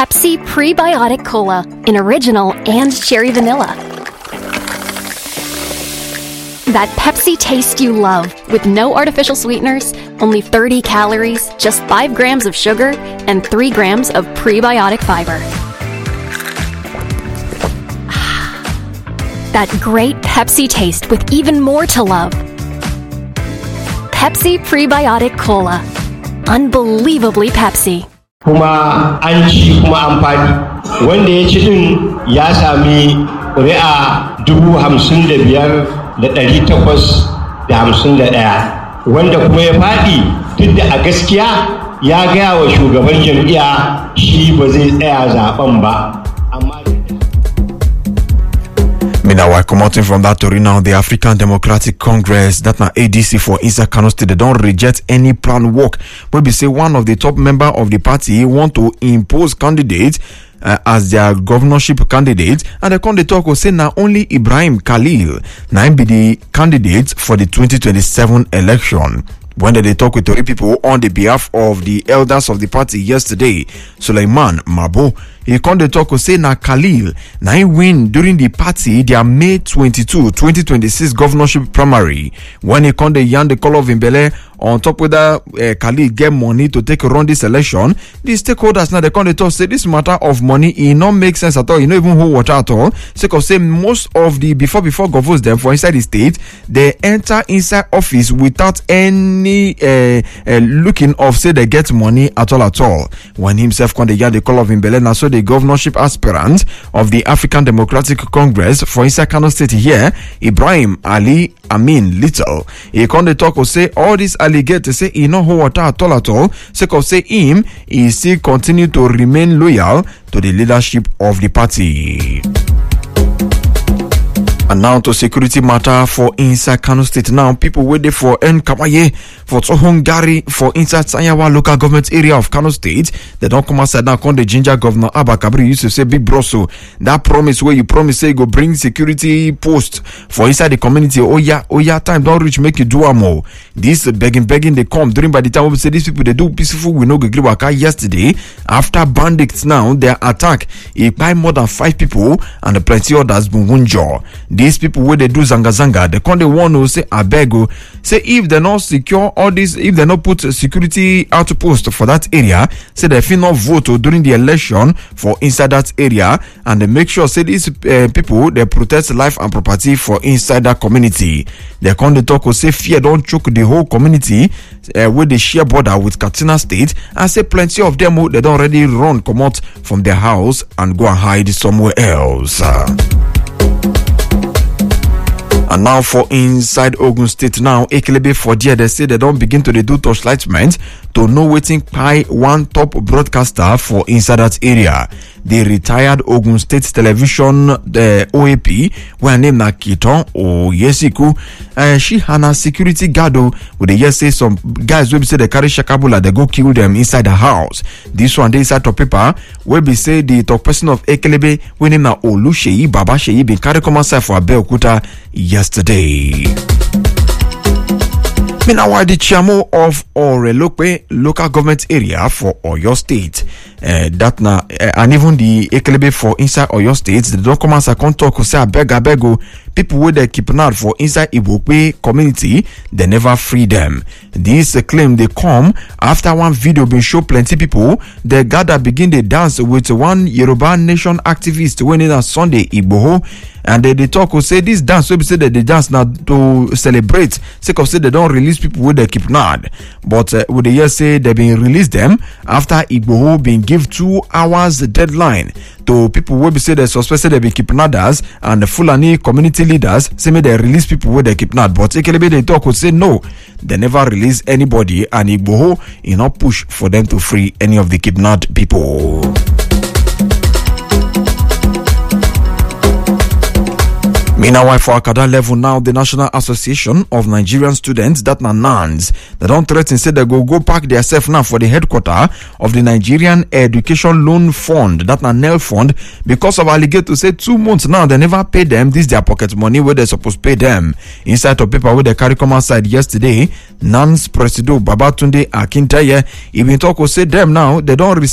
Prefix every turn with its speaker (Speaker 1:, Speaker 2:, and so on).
Speaker 1: Pepsi Prebiotic Cola in original and cherry vanilla. That Pepsi taste you love, with no artificial sweeteners, only 30 calories, just 5 grams of sugar, and 3 grams of prebiotic fiber. That great Pepsi taste with even more to love. Pepsi Prebiotic Cola. Unbelievably Pepsi.
Speaker 2: Kuma an ci kuma an fadi. Wanda ya ci din ya sami ƙuri'a 55,851. Wanda kuma ya fadi duk da a gaskiya ya gaya wa shugaban jam'iyya shi ba zai tsaya zaben ba.
Speaker 3: Meanwhile, commenting from that story now, the African Democratic Congress, that na ADC for inside Kano State, they don't reject any planned work. But we say one of the top member of the party want to impose candidates as their governorship candidate, and the candidate talk will say now only Ibrahim Khalil now be the candidate for the 2027 election. When they talk with three people on the behalf of the elders of the party yesterday, Suleiman Mabo, he come the talk say na Khalil na he win during the party their May 22 2026 governorship primary. When he come the yarn the call of Imbele on top whether Khalil get money to take run this election, the stakeholders now they come the talk say this matter of money it not make sense at all. You know even hold water at all. Because say most of the before governors them for inside the state they enter inside office without any looking of say they get money at all. When himself come the yarn the call of Imbele now so the governorship aspirant of the African Democratic Congress for inside Kano State here, Ibrahim Ali Amin Little. He come the talk will say all these alligators say he no hold water at all. So say him he still continue to remain loyal to the leadership of the party. And now to security matter for inside Kano State. Now people waiting for Nkamaye for Hungary for inside Sanyawa local government area of Kano State. They don't come outside now. Come the ginger governor Abba Kabri used to say big broso. That promise where you promise say you go bring security post for inside the community. Oh yeah, time don't reach make you do more. This begging they come during by the time we say these people they do peaceful we know Gigriwaka yesterday after bandits now their attack it by more than 5 people and plenty others been wunjo. These people where they do zanga, they come the one who say abego say if they not secure all this, if they not put security outpost for that area, say they feel not vote during the election for inside that area, and they make sure say these people they protect life and property for inside that community. They come the talk say fear don't choke the whole community where they share border with Katsina State, and say plenty of them they don't already come out from their house and go and hide somewhere else. And now for inside Ogun State now, Ekelebe for there they say they don't begin to do torchlightment to know waiting by one top broadcaster for inside that area. The retired Ogun State Television the OAP where named na Kiton or Yesiku she hana security guard with the yes say some guys will be say they carry shakabula they go kill them inside the house. This one they inside top paper will be say the top person of Ekelebe when named na Olusheyi Baba Sheyi been carry come outside for Abeokuta yesterday. Meanwhile, the chairman of Orelope local government area for Oyo State, and even the Ekelebe for inside Oyo State, they don't come as a contact say abego. People where they keep out for inside Ibokwe community, they never free them. This claim they come after one video been show plenty people they gather begin they dance with one Yoruba Nation activist when in a Sunday Igboho, and they talk or say this dance we say that they dance now to celebrate. Say say they don't release people where they keep not, but would they just say they been release them after Igboho been give 2 hours deadline to people where be say they suspect they be kidnappers and the Fulani community leaders say may they release people where they kidnapped, but Ekelebe they talk would say no, they never release anybody, and Igboho not push for them to free any of the kidnapped people. Meanwhile, for Akada level now, the National Association of Nigerian Students, that na NANS, they don't threaten say they go pack their self now for the headquarter of the Nigerian Education Loan Fund, that na NEL Fund, because of alligator say 2 months now they never pay them this their pocket money where they supposed to pay them. Inside of paper where they carry come outside yesterday, NANS Presido Babatunde Akintaye even talk or say them now they don't receive